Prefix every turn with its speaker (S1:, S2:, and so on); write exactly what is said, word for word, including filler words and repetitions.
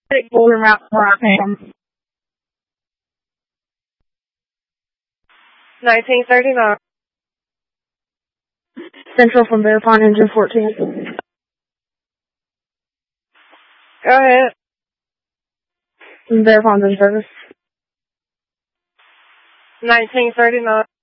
S1: Golden Route Rockham.
S2: nineteen thirty-nine.
S1: Central from Bear Pond, engine fourteen.
S2: Go ahead.
S1: Bear Pond in service.
S2: nineteen thirty-nine.